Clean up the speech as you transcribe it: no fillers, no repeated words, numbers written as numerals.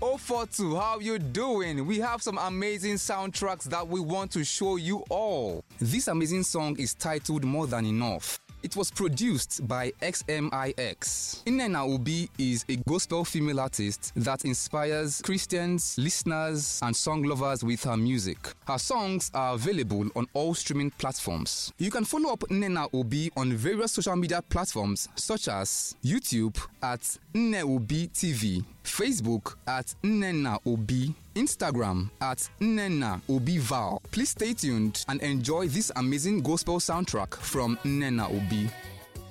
042, how you doing? We have some amazing soundtracks that we want to show you all. This amazing song is titled More Than Enough. It was produced by XMIX. Nnenna Obi is a gospel female artist that inspires Christians, listeners, and song lovers with her music. Her songs are available on all streaming platforms. You can follow up Nnenna Obi on various social media platforms such as YouTube at Nneobi TV, Facebook at Nnenna Obi, Instagram at Nnenna Obi Val. Please stay tuned and enjoy this amazing gospel soundtrack from Nnenna Obi.